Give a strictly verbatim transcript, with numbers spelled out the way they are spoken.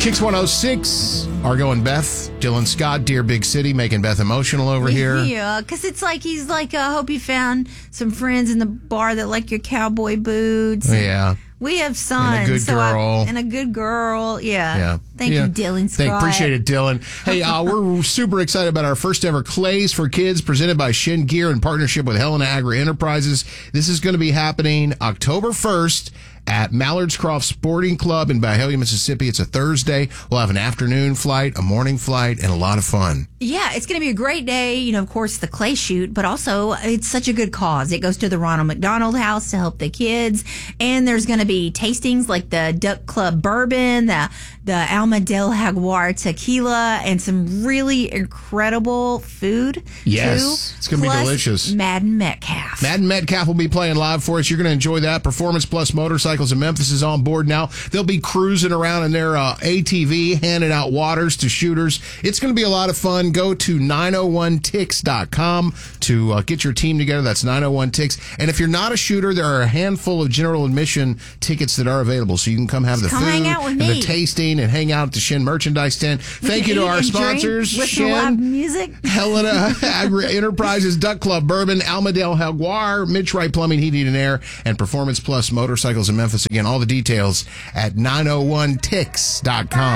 Kicks one oh six, Argo and Beth, Dylan Scott, Dear Big City, making Beth emotional over here. Yeah, because it's like he's like, I hope you found some friends in the bar that like your cowboy boots. Yeah. We have sons. And a good so girl. I, and a good girl. Yeah. Yeah. Thank yeah. you, Dylan Scott. Thank, appreciate it, Dylan. Hey, uh, we're super excited about our first ever Clays for Kids presented by Shin Gear in partnership with Helena Agri Enterprises. This is going to be happening October first at Mallards Croft Sporting Club in Byhalia, Mississippi. It's a Thursday. We'll have an afternoon flight, a morning flight, and a lot of fun. Yeah, it's going to be a great day. You know, of course, the clay shoot, but also it's such a good cause. It goes to the Ronald McDonald House to help the kids. And there's going to be tastings like the Duck Club Bourbon, the, the Alma del Jaguar Tequila, and some really incredible food. Yes, too. it's going to be delicious. Madden Metcalf. Madden Metcalf will be playing live for us. You're going to enjoy that. Performance Plus Motorcycles in Memphis is on board now. They'll be cruising around in their uh, A T V, handing out waters to shooters. It's going to be a lot of fun. Go to nine oh one ticks dot com to uh, get your team together. That's nine oh one ticks. And if you're not a shooter, there are a handful of general admission tickets that are available. So you can come have Just the come food hang out with and me. the tasting and hang out at the Shin merchandise tent. Thank you to our sponsors, with Shin, live music. Helena Agri Enterprises, Duck Club Bourbon, Almadale Jaguar, Mitch Wright Plumbing, Heating and Air, and Performance Plus Motorcycles in Memphis. Again, all the details at nine oh one ticks dot com.